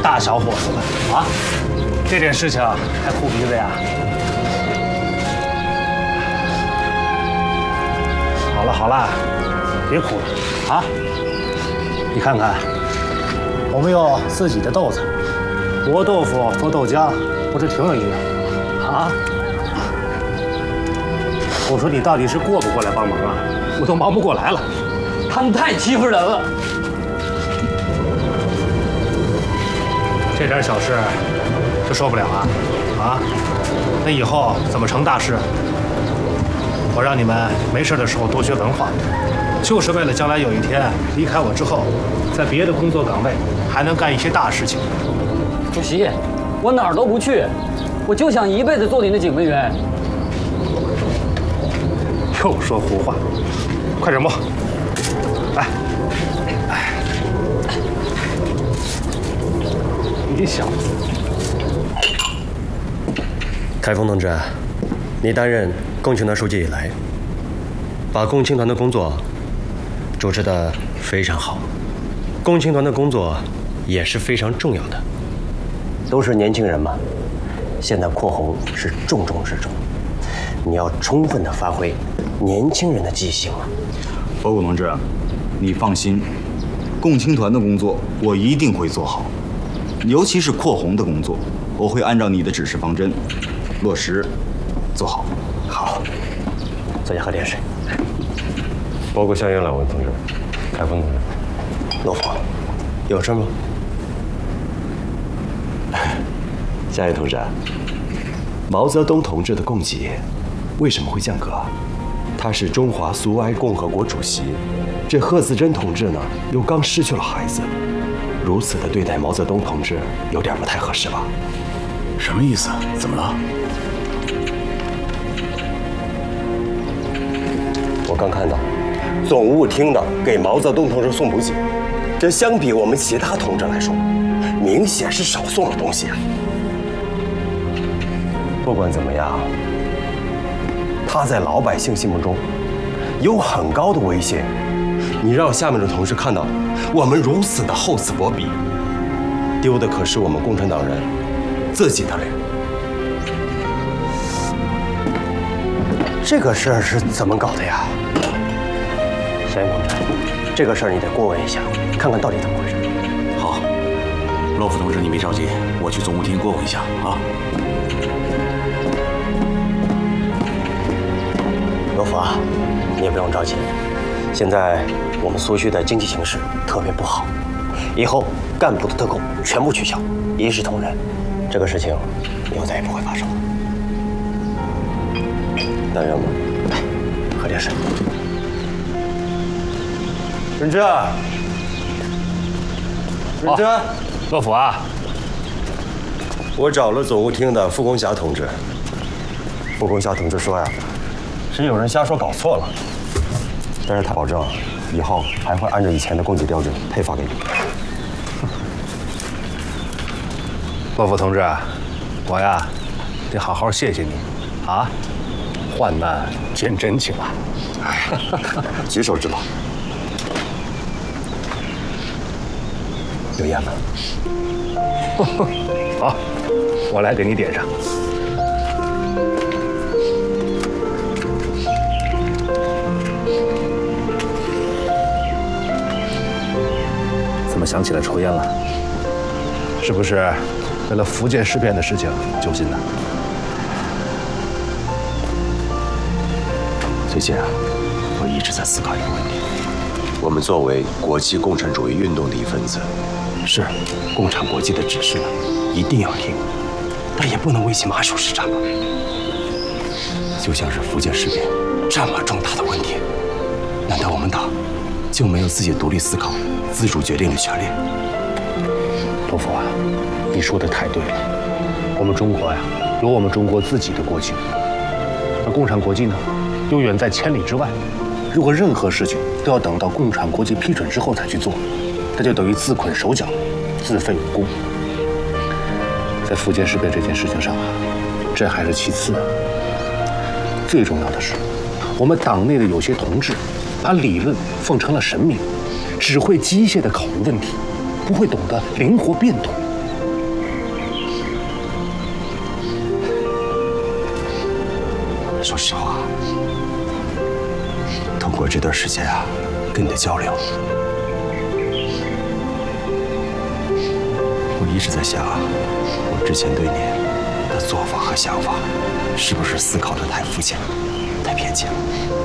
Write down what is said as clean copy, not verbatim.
大小伙子们啊，这点事情还哭鼻子呀？好了好了，别哭了啊！你看看，我们有自己的豆子，磨豆腐做豆浆，不是挺有营养的啊？我说你到底是过不过来帮忙啊？我都忙不过来了。 他们太欺负人了。 这点小事就受不了啊？啊？那以后怎么成大事？我让你们没事的时候多学文化，就是为了将来有一天离开我之后，在别的工作岗位还能干一些大事情。 主席，我哪儿都不去，我就想一辈子做你的警卫员。 又说胡话，快点摸！来，你小子。 开封同志，你担任共青团书记以来，把共青团的工作主持得非常好。共青团的工作也是非常重要的。都是年轻人嘛，现在扩红是重中之重，你要充分地发挥年轻人的积极性啊。 包谷同志，你放心，共青团的工作我一定会做好，尤其是扩红的工作，我会按照你的指示方针落实做好。 好，坐下喝点水。包括向阳两位同志，开封同志，罗峰，有事吗？ 夏野同志，毛泽东同志的供给为什么会降格？他是中华苏维埃共和国主席，这贺子珍同志呢，又刚失去了孩子，如此的对待毛泽东同志，有点不太合适吧？ 什么意思？怎么了？ 我刚看到，总务厅的给毛泽东同志送补给，这相比我们其他同志来说，明显是少送了东西啊。不管怎么样，他在老百姓心目中有很高的威信。你让下面的同事看到我们如此的厚此薄彼，丢的可是我们共产党人自己的脸。这个事儿是怎么搞的呀？夏言同志，这个事儿你得过问一下，看看到底怎么回事。 好，洛夫同志，你别着急，我去总务厅过问一下啊。 罗福啊，你也不用着急，现在我们苏区的经济形势特别不好，以后干部的特供全部取消，一视同仁，这个事情以后再也不会发生了。大元吗？来，喝点水。任之，任之， 洛甫啊， 我找了总务厅的傅公霞同志。傅公霞同志说呀，是有人瞎说搞错了，但是他保证以后还会按照以前的供给标准配发给你。 洛甫同志，我呀得好好谢谢你啊，患难见真情啊！ 哎，举手之劳。有烟吗？ 好，我来给你点上。怎么想起来抽烟了？是不是为了福建事变的事情揪心呢？ 最近啊，我一直在思考一个问题：我们作为国际共产主义运动的一份子，是共产国际的指示呢，一定要听，但也不能为其马首是瞻吧。就像是福建事变这么重大的问题，难道我们党就没有自己独立思考、自主决定的权利？ 罗福啊，你说的太对了。我们中国呀，有我们中国自己的国情，而共产国际呢，又远在千里之外。如果任何事情都要等到共产国际批准之后才去做，那就等于自捆手脚，自废武功。在福建事变这件事情上啊，这还是其次的。最重要的是，我们党内的有些同志，把理论奉成了神明，只会机械地考虑问题，不会懂得灵活变通。 说实话，通过这段时间啊，跟你的交流，我一直在想啊，我之前对你的做法和想法，是不是思考的太肤浅、太偏见了？